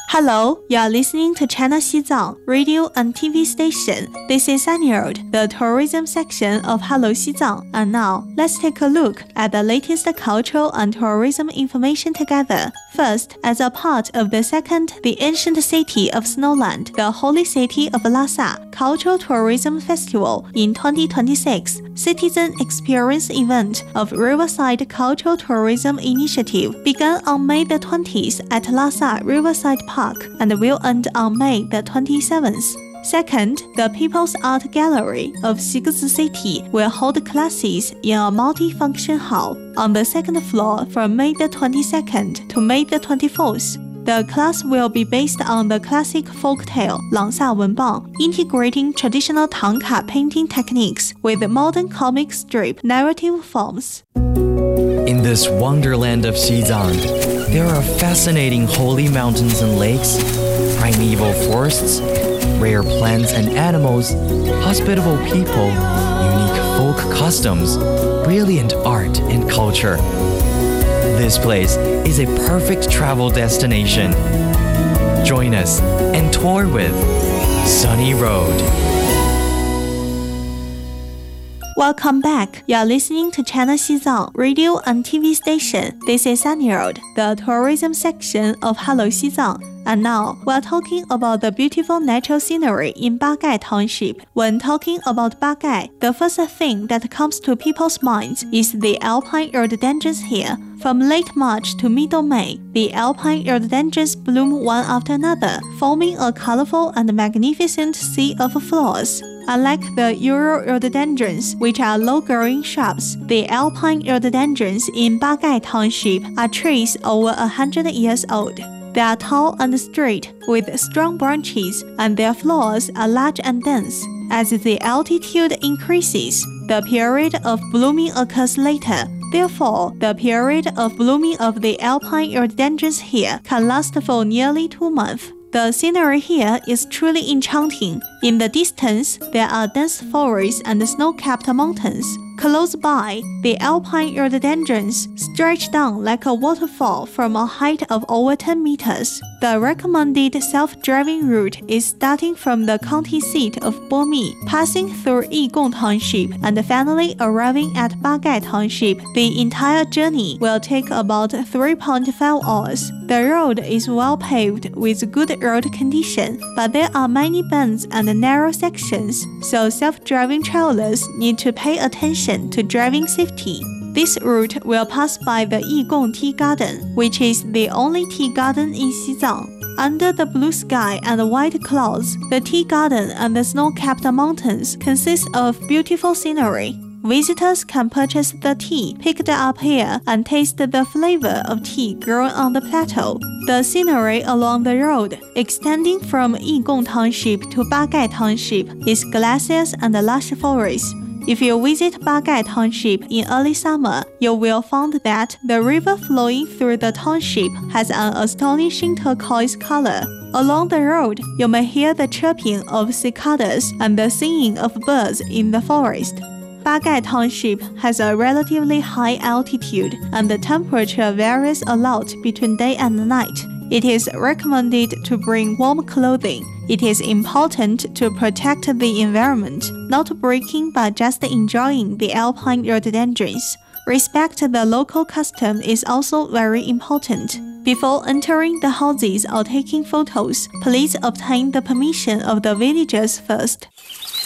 Hello, you are listening to China Xizang radio and TV station. This is Sanyold, the tourism section of Hello Xizang. And now, let's take a look at the latest cultural and tourism information together. First, as a part of the second, the ancient city of Snowland, the holy city of Lhasa Cultural Tourism Festival in 2026, citizen experience event of Riverside Cultural Tourism Initiative began on May the 20th at Lhasa Riverside Park and will end on May the 27th. Second, the People's Art Gallery of Xigzi City will hold classes in a multi-function hall on the second floor from May the 22nd to May the 24th. The class will be based on the classic folktale Langsa Wenbang, integrating traditional Tangka painting techniques with modern comic strip narrative forms. In this wonderland of Xizang, there are fascinating holy mountains and lakes, primeval forests, rare plants and animals, hospitable people, unique folk customs, brilliant art and culture. This place is a perfect travel destination. Join us and tour with Sunny Road. Welcome back. You are listening to China Xizang radio and TV station. This is Sanyold, the tourism section of Hello Xizang. And now, we are talking about the beautiful natural scenery in Bagai Township. When talking about Bagai, the first thing that comes to people's minds is the alpine rhododendrons here. From late March to middle May, the alpine rhododendrons bloom one after another, forming a colorful and magnificent sea of flowers. Unlike the Euro rhododendrons, which are low-growing shrubs, the alpine rhododendrons in Bagai Township are trees over 100 years old. They are tall and straight, with strong branches, and their flowers are large and dense. As the altitude increases, the period of blooming occurs later. Therefore, the period of blooming of the alpine rhododendrons here can last for nearly 2 months. The scenery here is truly enchanting. In the distance, there are dense forests and snow-capped mountains. Close by, the alpine rhododendrons stretch down like a waterfall from a height of over 10 meters. The recommended self-driving route is starting from the county seat of Bomi, passing through Yigong Township, and finally arriving at Bagai Township. The entire journey will take about 3.5 hours. The road is well paved with good road condition, but there are many bends and narrow sections, so self-driving travelers need to pay attention to driving safety. This route will pass by the Yigong Tea Garden, which is the only tea garden in Xizang. Under the blue sky and white clouds, the tea garden and the snow-capped mountains consist of beautiful scenery. Visitors can purchase the tea picked up here and taste the flavor of tea grown on the plateau. The scenery along the road, extending from Yigong Township to Bagai Township, is glaciers and lush forests. If you visit Bagai Township in early summer, you will find that the river flowing through the township has an astonishing turquoise color. Along the road, you may hear the chirping of cicadas and the singing of birds in the forest. Bagai Township has a relatively high altitude, and the temperature varies a lot between day and night. It is recommended to bring warm clothing. It is important to protect the environment, not breaking but just enjoying the alpine rhododendrons. Respect the local custom is also very important. Before entering the houses or taking photos, please obtain the permission of the villagers first.